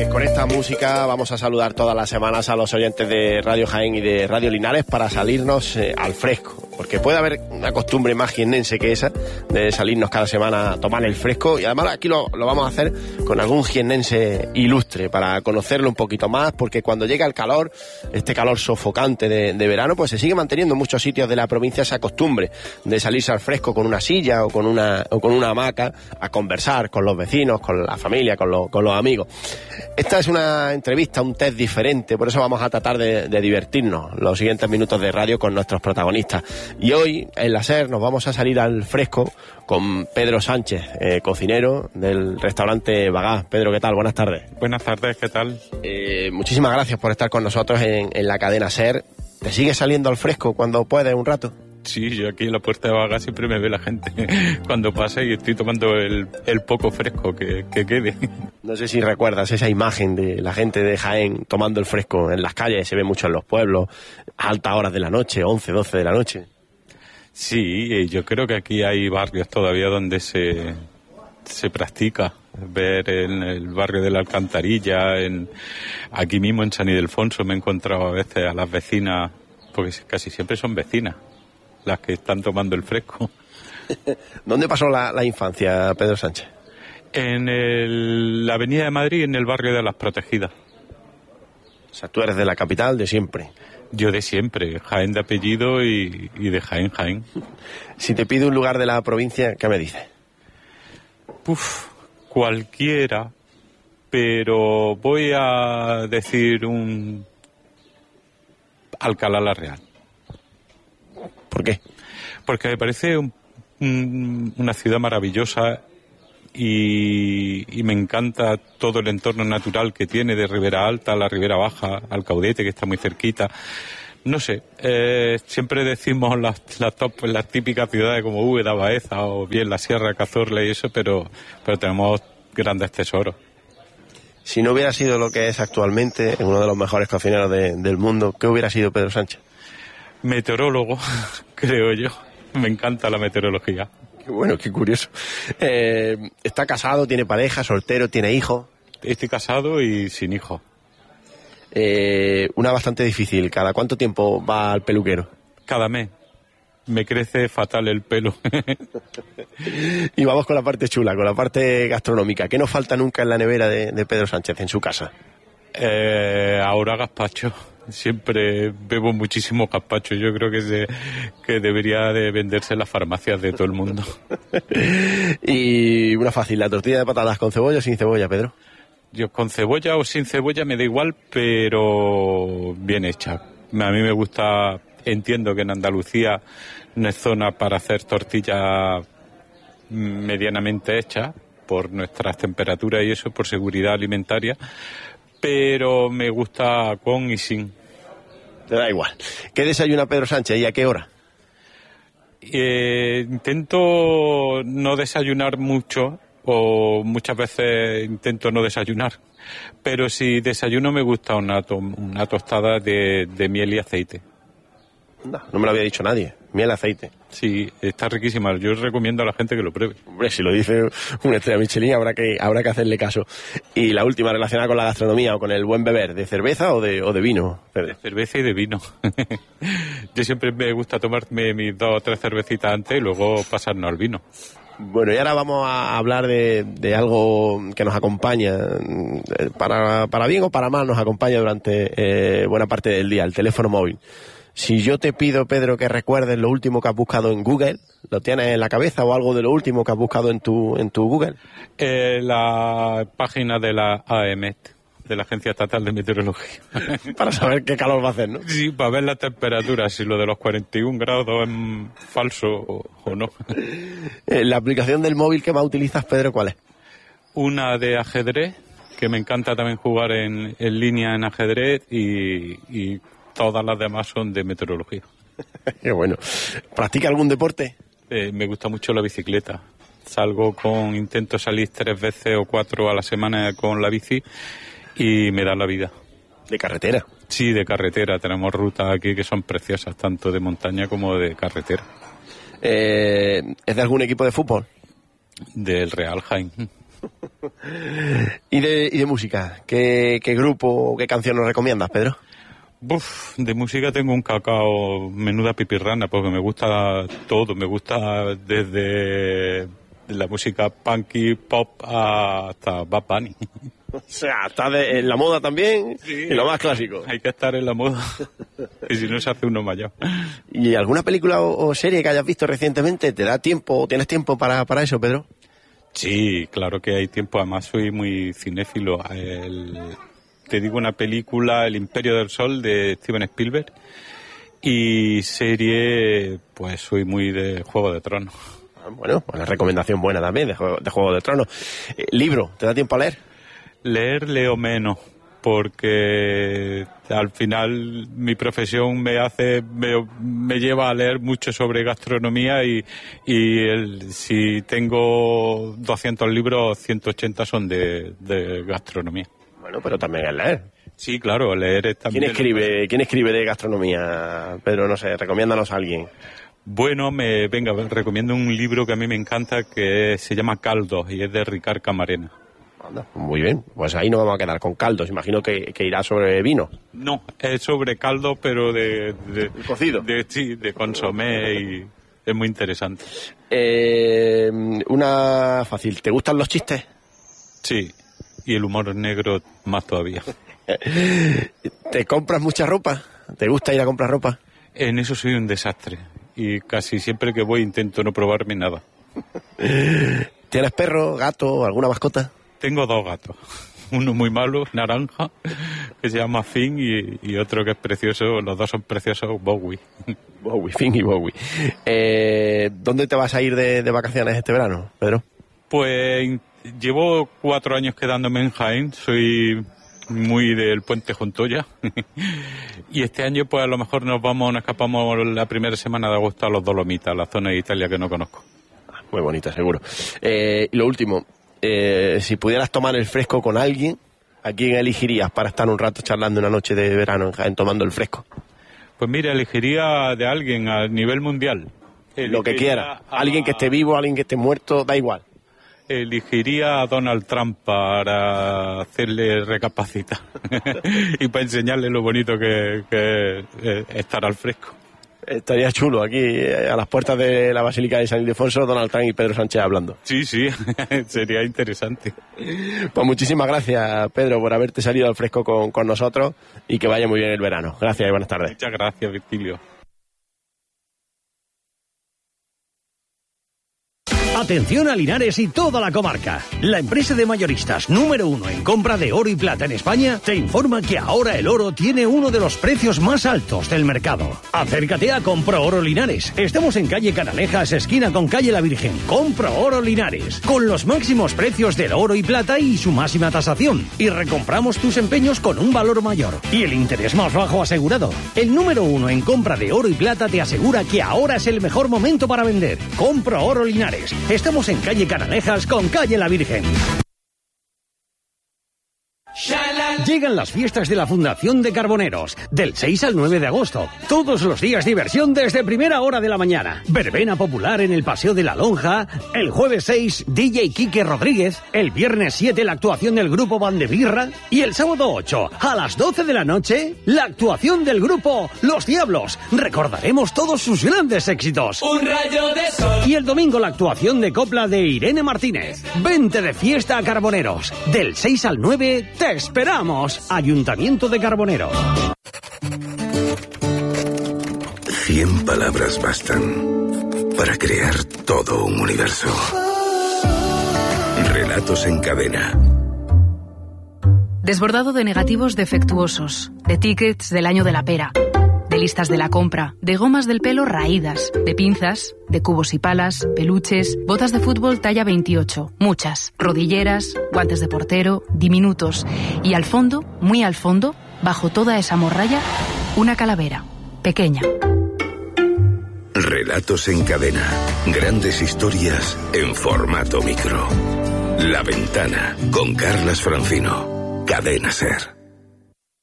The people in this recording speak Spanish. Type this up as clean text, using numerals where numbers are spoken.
Con esta música vamos a saludar todas las semanas a los oyentes de Radio Jaén y de Radio Linares para salirnos al fresco, porque puede haber una costumbre más jiennense que esa de salirnos cada semana a tomar el fresco, y además aquí lo vamos a hacer con algún jiennense ilustre para conocerlo un poquito más, porque cuando llega el calor, este calor sofocante de verano, pues se sigue manteniendo en muchos sitios de la provincia esa costumbre de salirse al fresco con una silla o con una hamaca a conversar con los vecinos, con la familia, con los amigos. Esta es una entrevista, un test diferente, por eso vamos a tratar de divertirnos los siguientes minutos de radio con nuestros protagonistas. Y hoy, en la SER, nos vamos a salir al fresco con Pedro Sánchez, cocinero del restaurante Bagá. Pedro, ¿qué tal? Buenas tardes. Buenas tardes, ¿qué tal? Muchísimas gracias por estar con nosotros en la cadena SER. ¿Te sigues saliendo al fresco cuando puedes un rato? Sí, yo aquí en la puerta de Bagá siempre me ve la gente cuando pasa y estoy tomando el poco fresco que quede. No sé si recuerdas esa imagen de la gente de Jaén tomando el fresco en las calles, se ve mucho en los pueblos, a altas horas de la noche, 11, 12 de la noche. Sí, yo creo que aquí hay barrios todavía donde se practica. Ver en el barrio de la Alcantarilla, aquí mismo en San Ildefonso me he encontrado a veces a las vecinas, porque casi siempre son vecinas las que están tomando el fresco. ¿Dónde pasó la infancia, Pedro Sánchez? En la Avenida de Madrid, en el barrio de Las Protegidas. O sea, tú eres de la capital de siempre. Yo de siempre, Jaén de apellido y de Jaén. Si te pido un lugar de la provincia, ¿qué me dices? Cualquiera, pero voy a decir un Alcalá la Real. ¿Por qué? Porque me parece una ciudad maravillosa y me encanta todo el entorno natural que tiene, de Ribera Alta a la Ribera Baja, al Caudete, que está muy cerquita. No sé, siempre decimos las típicas ciudades como Úbeda, Baeza o bien la Sierra de Cazorla y eso, pero tenemos grandes tesoros. Si no hubiera sido lo que es actualmente, uno de los mejores cocineros del mundo, ¿qué hubiera sido Pedro Sánchez? Meteorólogo, creo yo. Me encanta la meteorología. Qué bueno, qué curioso. ¿Está casado, tiene pareja, soltero, tiene hijos? Estoy casado y sin hijos. Una bastante difícil. ¿Cada cuánto tiempo va al peluquero? Cada mes. Me crece fatal el pelo. Y vamos con la parte chula, con la parte gastronómica. ¿Qué nos falta nunca en la nevera de Pedro Sánchez, en su casa? Ahora gazpacho. Siempre bebo muchísimo gazpacho. Yo creo que debería de venderse en las farmacias de todo el mundo. Y una fácil, ¿la tortilla de patatas con cebolla o sin cebolla, Pedro? Yo con cebolla o sin cebolla me da igual, pero bien hecha. A mí me gusta, entiendo que en Andalucía no es zona para hacer tortillas medianamente hechas por nuestras temperaturas y eso, por seguridad alimentaria, pero me gusta con y sin. Te da igual. ¿Qué desayuna Pedro Sánchez y a qué hora? Intento no desayunar mucho, o muchas veces intento no desayunar, pero si desayuno me gusta una tostada de miel y aceite. No me lo había dicho nadie. Miel, aceite. Sí, está riquísima. Yo recomiendo a la gente que lo pruebe. Hombre, si lo dice una estrella Michelin habrá que hacerle caso. Y la última, relacionada con la gastronomía o con el buen beber, ¿de cerveza o de vino? De cerveza y de vino. Yo siempre me gusta tomarme mis 2 o 3 cervecitas antes y luego pasarnos al vino. Bueno, y ahora vamos a hablar de algo que nos acompaña, para bien o para mal, nos acompaña durante buena parte del día, el teléfono móvil. Si yo te pido, Pedro, que recuerdes lo último que has buscado en Google, ¿lo tienes en la cabeza o algo de lo último que has buscado en tu Google? La página de la AEMET, de la Agencia Estatal de Meteorología. Para saber qué calor va a hacer, ¿no? Sí, para ver la temperatura, si lo de los 41 grados es falso o no. La aplicación del móvil que más utilizas, Pedro, ¿cuál es? Una de ajedrez, que me encanta también jugar en línea en ajedrez y todas las demás son de meteorología. Qué bueno. ¿Practica algún deporte? Me gusta mucho la bicicleta. Intento salir 3 veces o 4 a la semana con la bici y me da la vida. ¿De carretera? Sí, de carretera. Tenemos rutas aquí que son preciosas, tanto de montaña como de carretera. ¿Es de algún equipo de fútbol? Del Real Jaén. ¿Y de música? ¿Qué grupo, qué canción nos recomiendas, Pedro? De música tengo un cacao, menuda pipirrana, porque me gusta todo. Me gusta desde la música punky, pop, hasta Bad Bunny. O sea, está en la moda también, sí, en lo más clásico. Hay que estar en la moda, y si no se hace uno mayor. ¿Y alguna película o serie que hayas visto recientemente? ¿Te da tiempo, tienes tiempo para eso, Pedro? Sí, claro que hay tiempo, además soy muy cinéfilo. Te digo una película, El Imperio del Sol, de Steven Spielberg, y serie, pues soy muy de Juego de Tronos. Bueno, una recomendación buena también de Juego de Tronos. ¿Libro? ¿Te da tiempo a leer? Leo menos, porque al final mi profesión me lleva a leer mucho sobre gastronomía y si tengo 200 libros, 180 son de gastronomía. Bueno, pero también es leer. Sí, claro, leer es también... ¿Quién escribe de gastronomía? Pedro, no sé, recomiéndanos a alguien. Bueno, recomiendo un libro que a mí me encanta, que se llama Caldos, y es de Ricard Camarena. Anda, muy bien, pues ahí nos vamos a quedar con caldos. Imagino que irá sobre vino. No, es sobre caldo, pero de cocido. De consomé, y es muy interesante. Una fácil, ¿te gustan los chistes? Sí, y el humor negro más todavía. ¿Te compras mucha ropa? ¿Te gusta ir a comprar ropa? En eso soy un desastre, y casi siempre que voy intento no probarme nada. ¿Tienes perro, gato, alguna mascota? Tengo 2 gatos, uno muy malo, naranja, que se llama Finn, y otro que es precioso, los 2 son preciosos, Bowie. Finn y Bowie. ¿Dónde te vas a ir de vacaciones este verano, Pedro? Pues llevo 4 años quedándome en Jaén, soy muy del Puente Jontoya, y este año pues a lo mejor nos escapamos la primera semana de agosto a los Dolomitas, la zona de Italia que no conozco. Muy bonita, seguro. Y lo último, si pudieras tomar el fresco con alguien, ¿a quién elegirías para estar un rato charlando una noche de verano en Jaén tomando el fresco? Pues mira, elegiría de alguien a nivel mundial. Lo que quiera. Alguien que esté vivo, alguien que esté muerto, da igual. Elegiría a Donald Trump para hacerle recapacitar y para enseñarle lo bonito que es estar al fresco. Estaría chulo aquí, a las puertas de la Basílica de San Ildefonso, Donald Trump y Pedro Sánchez hablando. Sí, sería interesante. Pues muchísimas gracias, Pedro, por haberte salido al fresco con nosotros, y que vaya muy bien el verano. Gracias y buenas tardes. Muchas gracias, Virgilio. Atención a Linares y toda la comarca. La empresa de mayoristas número 1 en compra de oro y plata en España te informa que ahora el oro tiene uno de los precios más altos del mercado. Acércate a Compro Oro Linares. Estamos en calle Canalejas, esquina con calle La Virgen. Compro Oro Linares, con los máximos precios del oro y plata y su máxima tasación. Y recompramos tus empeños con un valor mayor y el interés más bajo asegurado. El número 1 en compra de oro y plata te asegura que ahora es el mejor momento para vender. Compro Oro Linares. Estamos en calle Canalejas con calle La Virgen. Llegan las fiestas de la Fundación de Carboneros, del 6 al 9 de agosto. Todos los días diversión desde primera hora de la mañana. Verbena popular en el Paseo de la Lonja. El jueves 6, DJ Quique Rodríguez. El viernes 7, la actuación del grupo Bandebirra. Y el sábado 8, a las 12 de la noche, la actuación del grupo Los Diablos. Recordaremos todos sus grandes éxitos. Un rayo de sol. Y el domingo la actuación de copla de Irene Martínez. Vente de fiesta a Carboneros. Del 6 al 9, te esperamos. Ayuntamiento de Carboneros. 100 palabras bastan para crear todo un universo. Relatos en cadena. Desbordado de negativos defectuosos, de tickets del año de la pera, de listas de la compra, de gomas del pelo raídas, de pinzas, de cubos y palas, peluches, botas de fútbol talla 28, muchas, rodilleras, guantes de portero, diminutos, y al fondo, muy al fondo, bajo toda esa morralla, una calavera, pequeña. Relatos en cadena. Grandes historias en formato micro. La Ventana, con Carlas Francino. Cadena SER.